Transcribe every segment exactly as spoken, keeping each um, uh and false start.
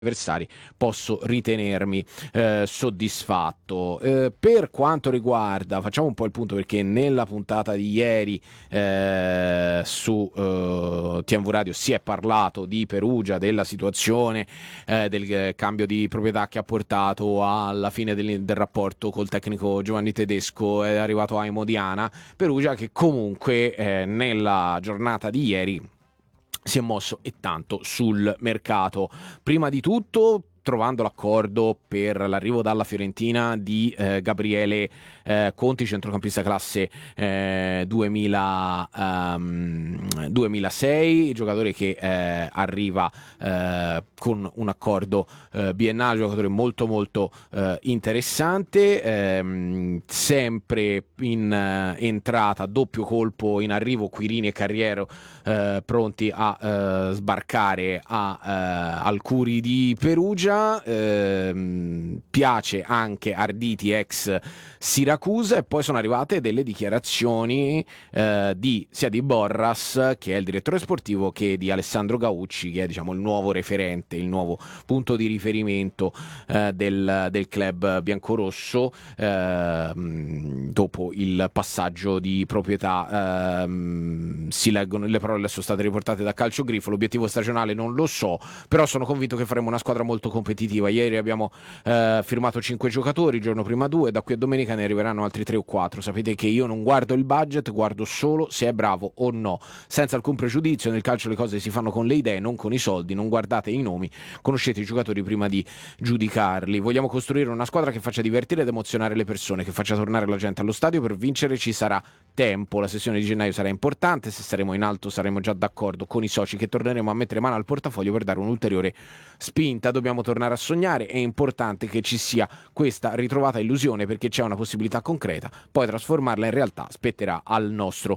avversari posso ritenermi eh, soddisfatto. Eh, per quanto riguarda, facciamo un po' il punto perché nella puntata di ieri eh, su eh, T M V Radio si è parlato di Perugia, della situazione eh, del eh, cambio di proprietà che ha portato alla fine del, del rapporto col tecnico Giovanni Tedesco, è arrivato a Modiana. Perugia che comunque eh, nella giornata di ieri si è mosso e tanto sul mercato. Prima di tutto trovando l'accordo per l'arrivo dalla Fiorentina di eh, Gabriele eh, Conti, centrocampista classe eh, duemila, um, duemilasei, giocatore che eh, arriva eh, con un accordo eh, biennale, giocatore molto molto eh, interessante, ehm, sempre in eh, entrata, doppio colpo in arrivo, Quirini e Carriero eh, pronti a eh, sbarcare a, eh, al Curi di Perugia. Ehm, piace anche Arditi ex Siracusa, e poi sono arrivate delle dichiarazioni eh, di, sia di Borras, che è il direttore sportivo, che di Alessandro Gaucci, che è diciamo il nuovo referente, il nuovo punto di riferimento eh, del, del club biancorosso eh, dopo il passaggio di proprietà. Eh, si leggono le parole, sono state riportate da Calcio Grifo. L'obiettivo stagionale non lo so, però sono convinto che faremo una squadra molto competitiva. Ieri abbiamo eh, firmato cinque giocatori, il giorno prima due, da qui a domenica ne arriveranno altri tre o quattro. Sapete che io non guardo il budget, guardo solo se è bravo o no, senza alcun pregiudizio. Nel calcio le cose si fanno con le idee, non con i soldi. Non guardate i nomi, conoscete i giocatori prima di giudicarli. Vogliamo costruire una squadra che faccia divertire ed emozionare le persone, che faccia tornare la gente allo stadio. Per vincere ci sarà tempo, la sessione di gennaio sarà importante, se saremo in alto saremo già d'accordo con i soci che torneremo a mettere mano al portafoglio per dare un'ulteriore spinta. Dobbiamo tornare a sognare, è importante che ci sia questa ritrovata illusione, perché c'è una possibilità concreta, poi trasformarla in realtà spetterà al nostro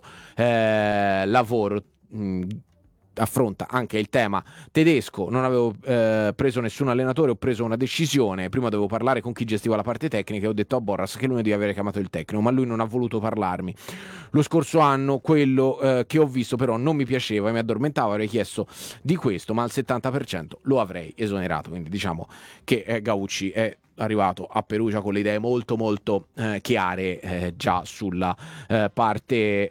eh, lavoro. Mh, affronta anche il tema Tedesco. Non avevo eh, preso nessun allenatore, ho preso una decisione. Prima dovevo parlare con chi gestiva la parte tecnica e ho detto a Borras che lunedì avere chiamato il tecnico, ma lui non ha voluto parlarmi. Lo scorso anno quello eh, che ho visto però non mi piaceva e mi addormentavo, avrei chiesto di questo, ma al settanta per cento lo avrei esonerato. Quindi diciamo che eh, Gaucci è arrivato a Perugia con le idee molto molto eh, chiare eh, già sulla eh, parte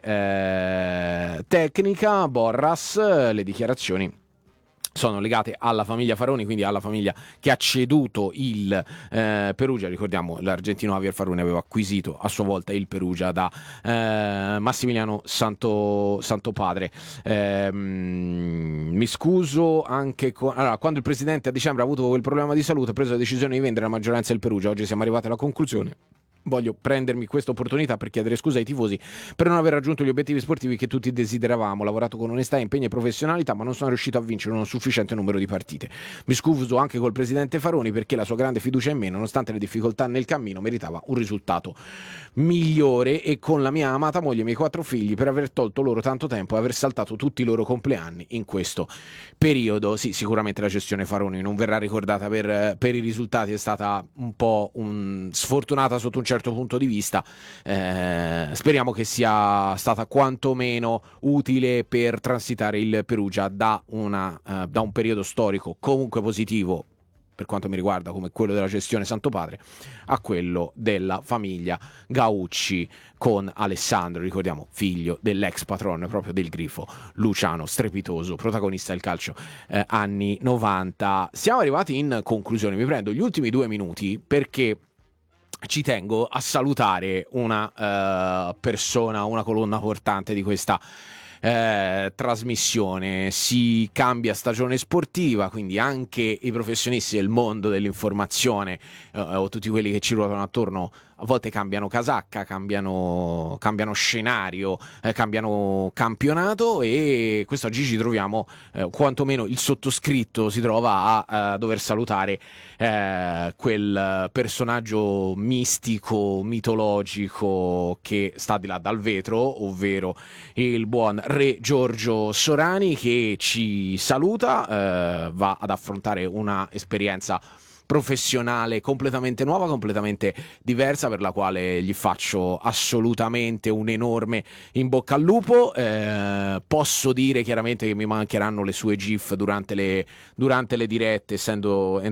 eh, tecnica. Borras, le dichiarazioni sono legate alla famiglia Faroni, quindi alla famiglia che ha ceduto il eh, Perugia. Ricordiamo, l'argentino Javier Faroni aveva acquisito a sua volta il Perugia da eh, Massimiliano Santo, Santopadre. Eh, mi scuso anche con... Allora, quando il presidente a dicembre ha avuto quel problema di salute, ha preso la decisione di vendere la maggioranza del Perugia. Oggi siamo arrivati alla conclusione. Voglio prendermi questa opportunità per chiedere scusa ai tifosi per non aver raggiunto gli obiettivi sportivi che tutti desideravamo. Ho lavorato con onestà, impegno e professionalità, ma non sono riuscito a vincere un sufficiente numero di partite. Mi scuso anche col presidente Faroni, perché la sua grande fiducia in me, nonostante le difficoltà nel cammino, meritava un risultato migliore, e con la mia amata moglie e i miei quattro figli per aver tolto loro tanto tempo e aver saltato tutti i loro compleanni in questo periodo. Sì, sicuramente la gestione Faroni non verrà ricordata per, per i risultati, è stata un po' un, sfortunata sotto un certo punto di vista. Eh, speriamo che sia stata quantomeno utile per transitare il Perugia da, una, uh, da un periodo storico comunque positivo per quanto mi riguarda, come quello della gestione Santopadre, a quello della famiglia Gaucci con Alessandro, ricordiamo, figlio dell'ex patrono proprio del Grifo, Luciano Strepitoso, protagonista del calcio eh, anni novanta. Siamo arrivati in conclusione, mi prendo gli ultimi due minuti perché ci tengo a salutare una uh, persona, una colonna portante di questa eh, trasmissione. Si cambia stagione sportiva, quindi anche i professionisti del mondo dell'informazione eh, o tutti quelli che ci ruotano attorno a volte cambiano casacca, cambiano, cambiano scenario, eh, cambiano campionato, e quest'oggi ci troviamo, eh, quantomeno il sottoscritto si trova a, a dover salutare eh, quel personaggio mistico, mitologico che sta di là dal vetro, ovvero il buon re Giorgio Sorani, che ci saluta, eh, va ad affrontare una esperienza professionale completamente nuova, completamente diversa, per la quale gli faccio assolutamente un enorme in bocca al lupo. Eh, posso dire chiaramente che mi mancheranno le sue GIF durante le, durante le dirette, essendo